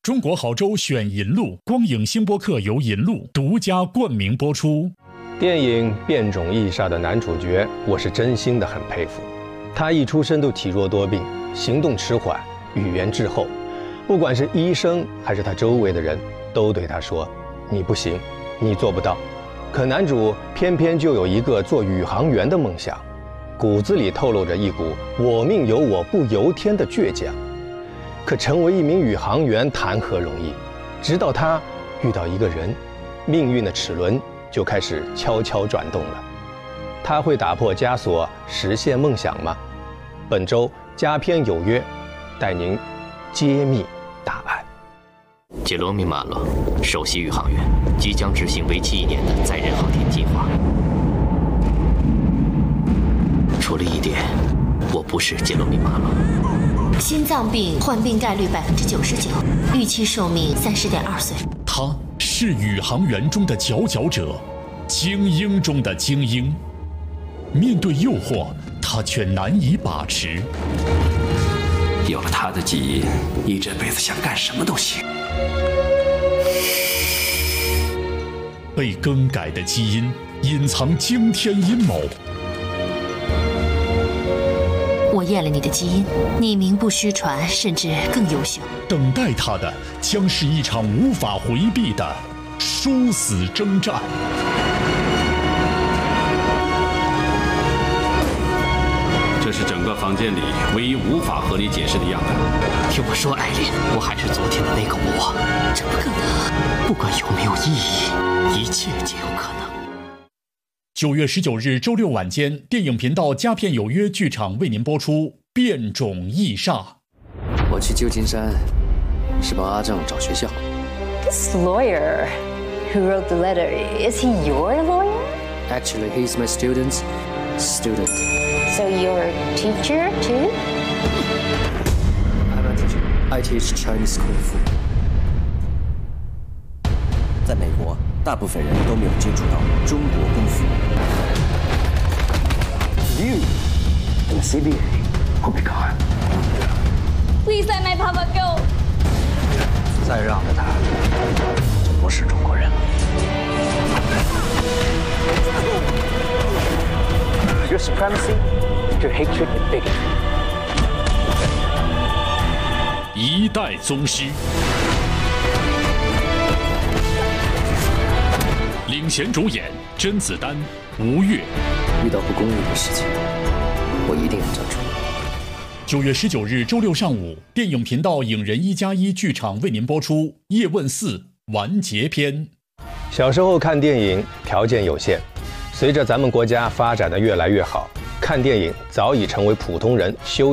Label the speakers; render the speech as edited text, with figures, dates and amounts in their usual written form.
Speaker 1: 中国好州选银路，光影星播客由银路独家冠名播出。
Speaker 2: 电影《变种异煞》的男主角，我是真心的很佩服。他一出生就体弱多病，行动迟缓，语言滞后。不管是医生还是他周围的人，都对他说：“你不行，你做不到。”可男主偏偏就有一个做宇航员的梦想，骨子里透露着一股“我命由我不由天”的倔强。可成为一名宇航员谈何容易？直到他遇到一个人，命运的齿轮就开始悄悄转动了。他会打破枷锁，实现梦想吗？本周佳片有约，带您揭秘答案。
Speaker 3: 杰罗米·马洛，首席宇航员，即将执行为期1年的载人航天计划。除了一点，我不是杰罗米·马洛。
Speaker 4: 心脏病患病概率99%，预期寿命30.2岁。
Speaker 1: 他是宇航员中的佼佼者，精英中的精英。面对诱惑，他却难以把持。
Speaker 5: 有了他的基因，你这辈子想干什么都行。
Speaker 1: 被更改的基因隐藏惊天阴谋。
Speaker 4: 我验了你的基因，你名不虚传，甚至更优秀。
Speaker 1: 等待他的将是一场无法回避的殊死征战。
Speaker 5: 这是整个房间里唯一无法和你解释的样本。
Speaker 3: 听我说，艾琳，我还是昨天的那个我。
Speaker 4: 这不可能。
Speaker 3: 不管有没有意义，一切皆有可能。
Speaker 1: 9月19日周六晚间，电影频道佳片有约剧场为您播出《变种异煞》。
Speaker 6: 我去旧金山是帮阿正找学校。
Speaker 7: This lawyer who wrote the letter, is he your lawyer?
Speaker 6: Actually, he's my student's student.
Speaker 7: So you're a teacher too?
Speaker 6: I'm a teacher. I teach Chinese Kung Fu.
Speaker 8: 在美国，大部分人都没有接触到中国功夫。You in the CBA will be gone.
Speaker 7: Please let my papa go.
Speaker 8: 再让着他，就不是中国人了。Your supremacy, your hatred and bigotry.
Speaker 1: 一代宗师。领衔主演甄子丹、吴越。
Speaker 6: 遇到不公义的事情，我一定要站出来。
Speaker 1: 9月19日周六上午，电影频道影人1+1剧场为您播出《叶问4完结篇》。
Speaker 2: 小时候看电影条件有限，随着咱们国家发展的越来越好，看电影早已成为普通人休